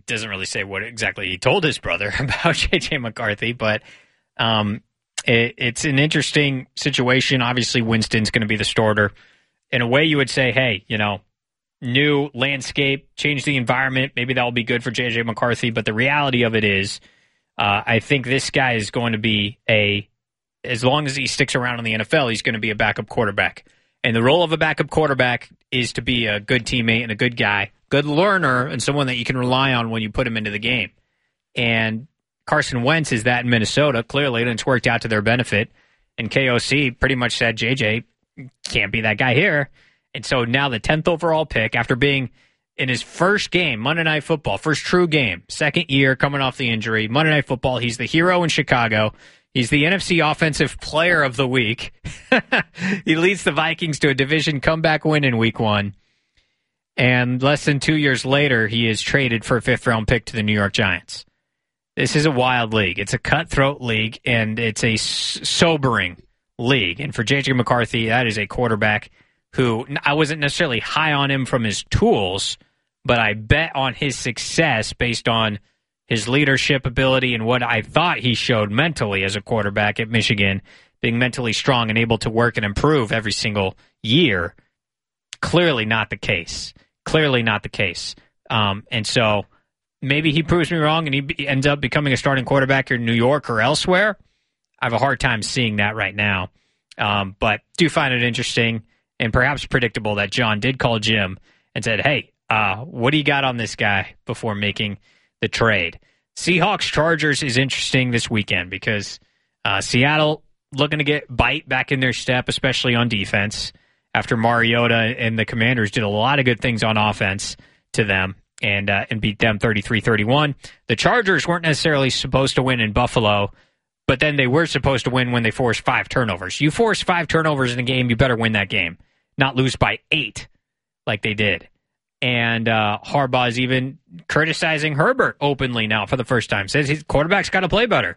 doesn't really say what exactly he told his brother about J.J. McCarthy, but it's an interesting situation. Obviously, Winston's going to be the starter. In a way, you would say, hey, new landscape, change the environment. Maybe that will be good for J.J. McCarthy. But the reality of it is, I think this guy is going to be as long as he sticks around in the NFL, he's going to be a backup quarterback. And the role of a backup quarterback is to be a good teammate and a good guy, good learner, and someone that you can rely on when you put him into the game. And Carson Wentz is that in Minnesota, clearly, and it's worked out to their benefit. And KOC pretty much said, JJ can't be that guy here. And so now the 10th overall pick, after being in his first game, Monday Night Football, first true game, second year coming off the injury, Monday Night Football, he's the hero in Chicago. He's the NFC Offensive Player of the Week. He leads the Vikings to a division comeback win in Week 1. And less than 2 years later, he is traded for a fifth-round pick to the New York Giants. This is a wild league. It's a cutthroat league, and it's a sobering league. And for J.J. McCarthy, that is a quarterback who I wasn't necessarily high on him from his tools, but I bet on his success based on his leadership ability and what I thought he showed mentally as a quarterback at Michigan, being mentally strong and able to work and improve every single year. Clearly not the case. Clearly not the case. And so maybe he proves me wrong and he ends up becoming a starting quarterback in New York or elsewhere. I have a hard time seeing that right now. But do find it interesting and perhaps predictable that John did call Jim and said, hey, what do you got on this guy before making the trade? Seahawks-Chargers is interesting this weekend because Seattle looking to get bite back in their step, especially on defense, after Mariota and the Commanders did a lot of good things on offense to them and beat them 33-31. The Chargers weren't necessarily supposed to win in Buffalo, but then they were supposed to win when they forced 5 turnovers. You force 5 turnovers in a game, you better win that game, not lose by 8 like they did. And Harbaugh is even criticizing Herbert openly now for the first time. Says his quarterback's got to play better.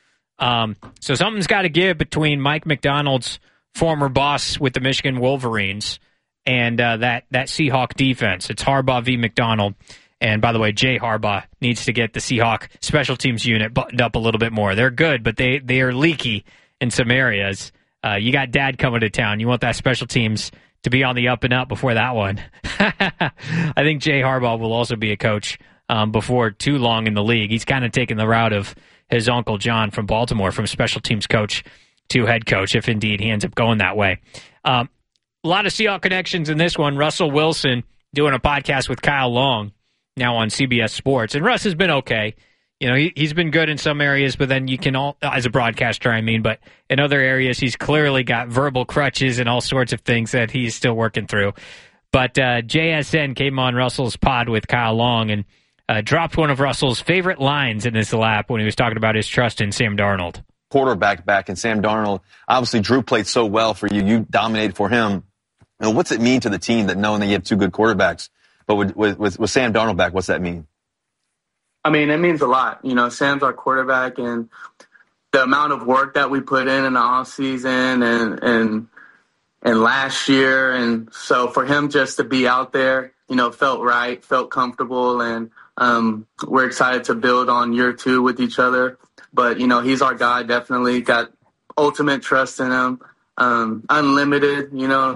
So something's got to give between Mike McDonald's former boss with the Michigan Wolverines and that Seahawk defense. It's Harbaugh v. McDonald. And by the way, Jay Harbaugh needs to get the Seahawk special teams unit buttoned up a little bit more. They're good, but they are leaky in some areas. You got Dad coming to town. You want that special teams to be on the up and up before that one. I think Jay Harbaugh will also be a coach before too long in the league. He's kind of taken the route of his uncle John from Baltimore, from special teams coach to head coach, if indeed he ends up going that way. A lot of Seahawks connections in this one. Russell Wilson doing a podcast with Kyle Long now on CBS Sports. And Russ has been okay. He's been good in some areas, but then you can as a broadcaster, but in other areas, he's clearly got verbal crutches and all sorts of things that he's still working through. But JSN came on Russell's pod with Kyle Long and dropped one of Russell's favorite lines in his lap when he was talking about his trust in Sam Darnold. Quarterback back in Sam Darnold. Obviously, Drew played so well for you. You dominated for him. What's it mean to the team that knowing that you have 2 good quarterbacks? But with Sam Darnold back, what's that mean? It means a lot. Sam's our quarterback, and the amount of work that we put in the offseason and last year. And so for him just to be out there, felt right, felt comfortable, and we're excited to build on year 2 with each other. But, he's our guy, definitely got ultimate trust in him. Unlimited,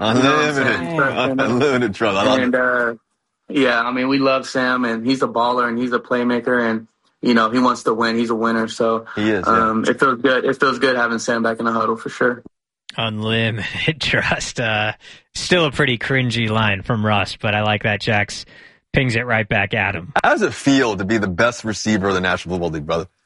Unlimited trust. I love it. Yeah, we love Sam, and he's a baller, and he's a playmaker, and, he wants to win. He's a winner, so he is, yeah. It feels good. It feels good having Sam back in the huddle for sure. Unlimited trust. Still a pretty cringy line from Russ, but I like that Jax pings it right back at him. How does it feel to be the best receiver of the National Football League, brother?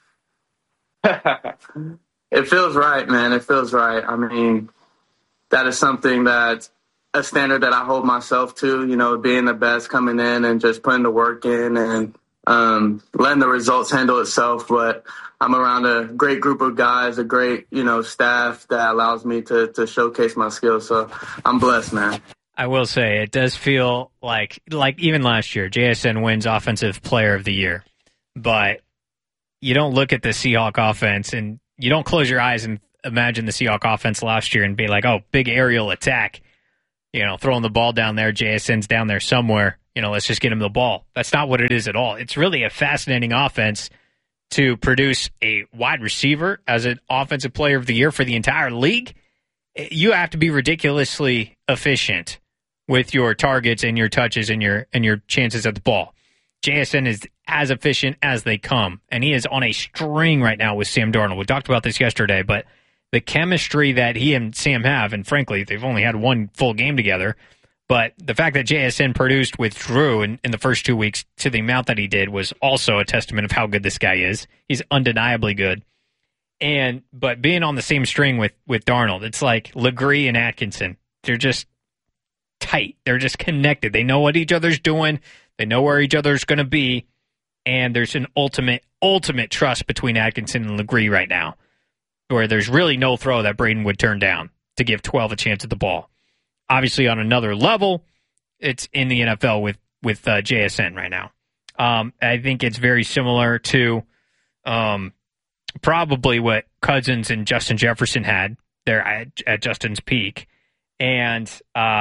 It feels right, man. It feels right. That is something a standard that I hold myself to, being the best, coming in and just putting the work in and letting the results handle itself. But I'm around a great group of guys, a great, staff that allows me to showcase my skills. So I'm blessed, man. I will say it does feel like even last year, JSN wins Offensive Player of the Year. But you don't look at the Seahawk offense and you don't close your eyes and imagine the Seahawk offense last year and be like, oh, big aerial attack. Throwing the ball down there, JSN's down there somewhere, Let's just get him the ball. That's not what it is at all. It's really a fascinating offense to produce a wide receiver as an offensive player of the year for the entire league. You have to be ridiculously efficient with your targets and your touches and your chances at the ball. JSN is as efficient as they come, and he is on a string right now with Sam Darnold. We talked about this yesterday, but the chemistry that he and Sam have, and frankly, they've only had one full game together, but the fact that JSN produced with Drew in the first 2 weeks to the amount that he did was also a testament of how good this guy is. He's undeniably good. But being on the same string with Darnold, it's like Legree and Atkinson. They're just tight. They're just connected. They know what each other's doing. They know where each other's going to be. And there's an ultimate trust between Atkinson and Legree right now, where there's really no throw that Braden would turn down to give 12 a chance at the ball. Obviously, on another level, it's in the NFL with JSN right now. I think it's very similar to probably what Cousins and Justin Jefferson had there at Justin's peak. And,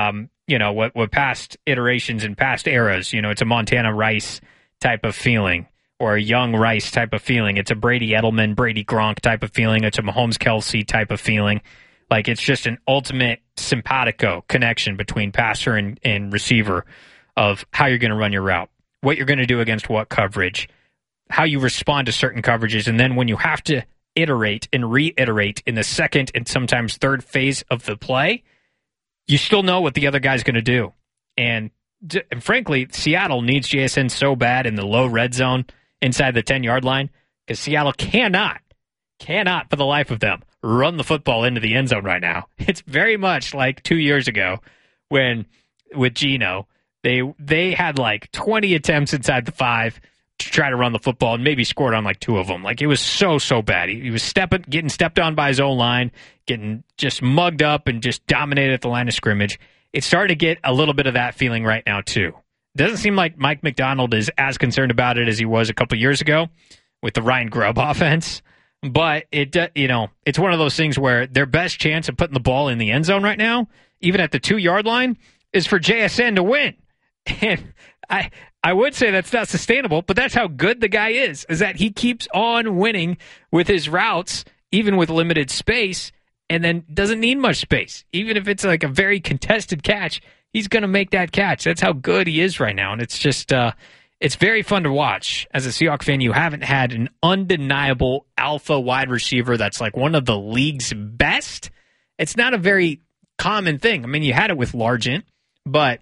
what past iterations and past eras, it's a Montana Rice type of feeling or a young Rice type of feeling. It's a Brady Edelman, Brady Gronk type of feeling. It's a Mahomes Kelsey type of feeling. Like, it's just an ultimate simpatico connection between passer and receiver of how you're going to run your route, what you're going to do against what coverage, how you respond to certain coverages, and then when you have to iterate and reiterate in the second and sometimes third phase of the play, you still know what the other guy's going to do. And frankly, Seattle needs JSN so bad in the low red zone inside the 10-yard line because Seattle cannot for the life of them run the football into the end zone right now. It's very much like 2 years ago when with Geno, they had like 20 attempts inside the 5 to try to run the football and maybe scored on like 2 of them. Like, it was so bad. He was getting stepped on by his own line, getting just mugged up and just dominated at the line of scrimmage. It's starting to get a little bit of that feeling right now too. Doesn't seem like Mike McDonald is as concerned about it as he was a couple years ago with the Ryan Grubb offense. But it's one of those things where their best chance of putting the ball in the end zone right now, even at the 2-yard line, is for JSN to win. And I would say that's not sustainable, but that's how good the guy is that he keeps on winning with his routes, even with limited space, and then doesn't need much space. Even if it's like a very contested catch, he's going to make that catch. That's how good he is right now. And it's just, it's very fun to watch. As a Seahawks fan, you haven't had an undeniable alpha wide receiver that's like one of the league's best. It's not a very common thing. I mean, you had it with Largent, but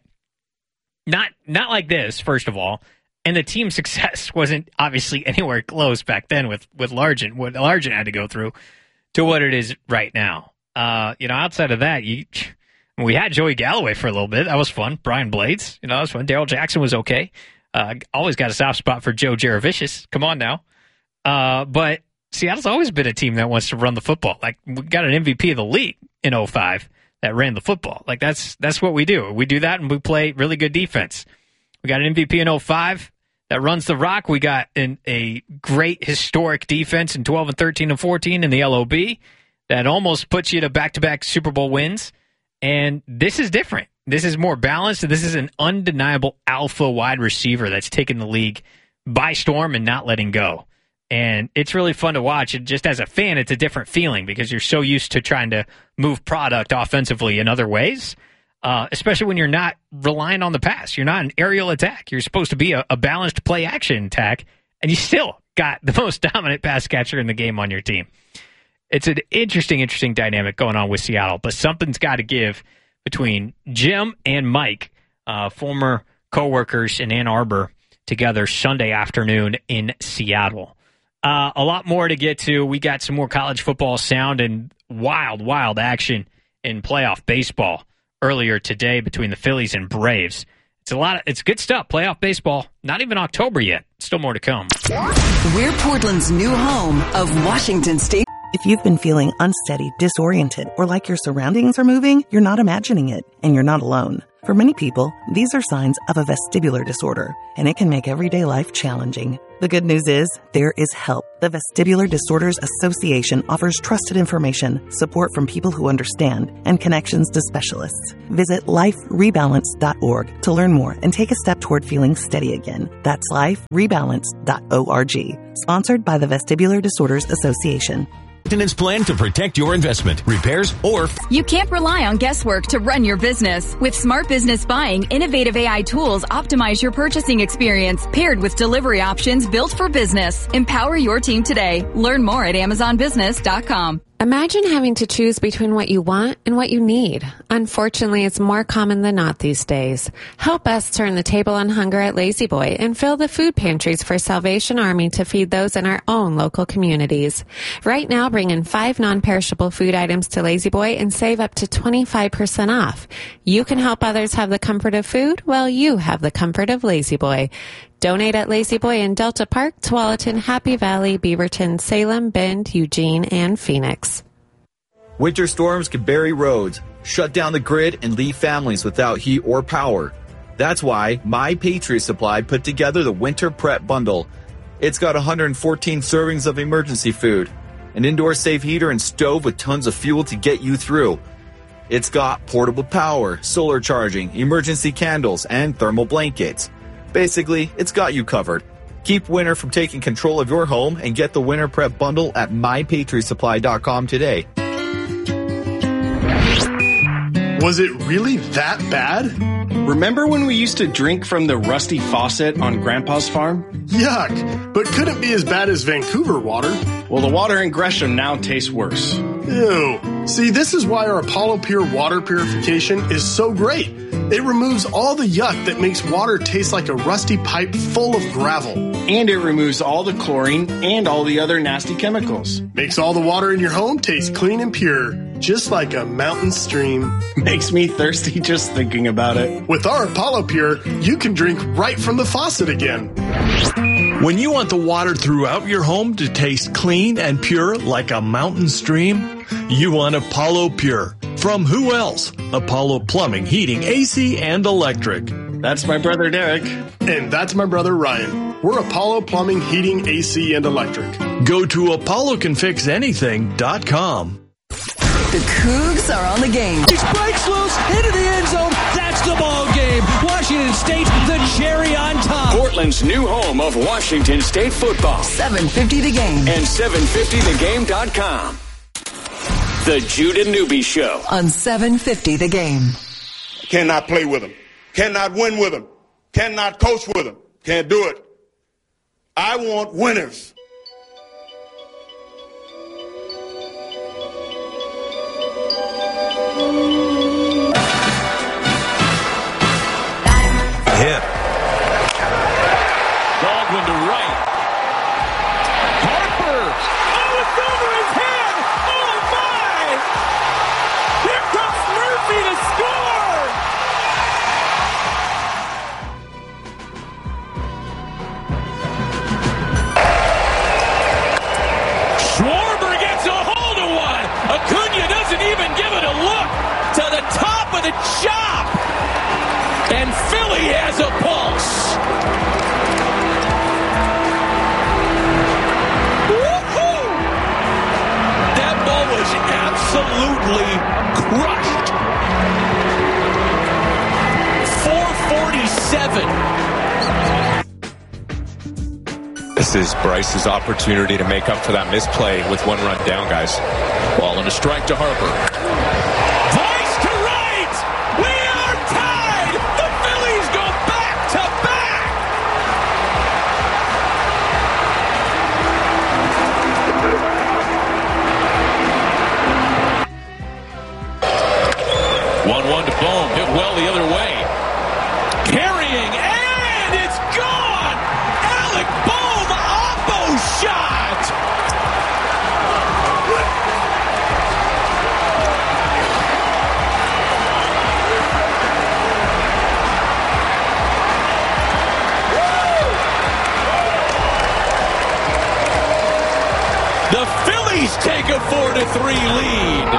not like this, first of all. And the team success wasn't obviously anywhere close back then with Largent, what Largent had to go through to what it is right now. Outside of that, we had Joey Galloway for a little bit. That was fun. Brian Blades, that was fun. Darrell Jackson was okay. Always got a soft spot for Joe Jaravicious. Come on now. But Seattle's always been a team that wants to run the football. Like, we got an MVP of the league in 2005 that ran the football. Like, that's what we do. We do that, and we play really good defense. We got an MVP in 2005 that runs the rock. We got a great historic defense in 12 and 13 and 14 in the LOB that almost puts you to back-to-back Super Bowl wins. And this is different. This is more balanced, and this is an undeniable alpha wide receiver that's taken the league by storm and not letting go. And it's really fun to watch. And just as a fan, it's a different feeling because you're so used to trying to move product offensively in other ways, especially when you're not relying on the pass. You're not an aerial attack. You're supposed to be a balanced play-action attack, and you still got the most dominant pass catcher in the game on your team. It's an interesting dynamic going on with Seattle, but something's got to give between Jim and Mike, former co-workers in Ann Arbor, together Sunday afternoon in Seattle. A lot more to get to. We got some more college football sound and wild action in playoff baseball earlier today between the Phillies and Braves. It's good stuff. Playoff baseball, not even October yet. Still more to come. We're Portland's new home of Washington State. If you've been feeling unsteady, disoriented, or like your surroundings are moving, you're not imagining it, and you're not alone. For many people, these are signs of a vestibular disorder, and it can make everyday life challenging. The good news is there is help. The Vestibular Disorders Association offers trusted information, support from people who understand, and connections to specialists. Visit liferebalance.org to learn more and take a step toward feeling steady again. That's liferebalance.org. Sponsored by the Vestibular Disorders Association. Maintenance plan to protect your investment, repairs, or... You can't rely on guesswork to run your business. With Smart Business Buying, innovative AI tools optimize your purchasing experience, paired with delivery options built for business. Empower your team today. Learn more at AmazonBusiness.com. Imagine having to choose between what you want and what you need. Unfortunately, it's more common than not these days. Help us turn the table on hunger at Lazy Boy and fill the food pantries for Salvation Army to feed those in our own local communities. Right now, bring in 5 non-perishable food items to Lazy Boy and save up to 25% off. You can help others have the comfort of food while you have the comfort of Lazy Boy. Donate at Lazy Boy in Delta Park, Tualatin, Happy Valley, Beaverton, Salem, Bend, Eugene, and Phoenix. Winter storms can bury roads, shut down the grid, and leave families without heat or power. That's why My Patriot Supply put together the Winter Prep Bundle. It's got 114 servings of emergency food, an indoor safe heater and stove with tons of fuel to get you through. It's got portable power, solar charging, emergency candles, and thermal blankets. Basically, it's got you covered. Keep winter from taking control of your home and get the Winter Prep Bundle at MyPatriotSupply.com today. Was it really that bad? Remember when we used to drink from the rusty faucet on Grandpa's farm? Yuck, but couldn't be as bad as Vancouver water. Well, the water in Gresham now tastes worse. Ew. See, this is why our Apollo Pure water purification is so great. It removes all the yuck that makes water taste like a rusty pipe full of gravel. And it removes all the chlorine and all the other nasty chemicals. Makes all the water in your home taste clean and pure, just like a mountain stream. Makes me thirsty just thinking about it. With our Apollo Pure, you can drink right from the faucet again. When you want the water throughout your home to taste clean and pure like a mountain stream, you want Apollo Pure. From who else? Apollo Plumbing, Heating, AC, and Electric. That's my brother Derek. And that's my brother Ryan. We're Apollo Plumbing, Heating, AC, and Electric. Go to ApolloCanFixAnything.com. The Cougs are on the game. He breaks loose into the end zone. That's the ball game. Washington State, the cherry on top. Portland's new home of Washington State football. 750 The Game. And 750thegame.com. The Jude and Newby Show. On 750 The Game. Cannot play with him. Cannot win with him. Cannot coach with him. Can't do it. I want winners. Hit. Baldwin to right. Harper. Oh, it's over his head. Oh, my. Here comes Murphy to score. Schwarber gets a hold of one. Acuna doesn't even give it a look. To the top of the chop. And Philly has a pulse. Woo-hoo! That ball was absolutely crushed. 447. This is Bryce's opportunity to make up for that misplay with one run down, guys. Ball and a strike to Harper. Bryce to right! We are tied! The Phillies go back to back! One to Bohm. Hit well the other way. Carrying, and it's gone! Alec Bohm, oppo shot! The Phillies take a 4-3 lead.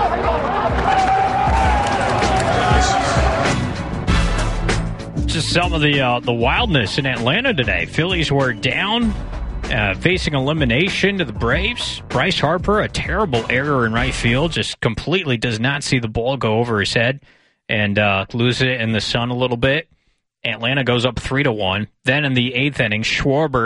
Just some of the wildness in Atlanta today. Phillies were down Facing elimination to the Braves, Bryce Harper, a terrible error in right field, just completely does not see the ball go over his head and lose it in the sun a little bit. Atlanta goes up 3-1. Then in the 8th inning, Schwarber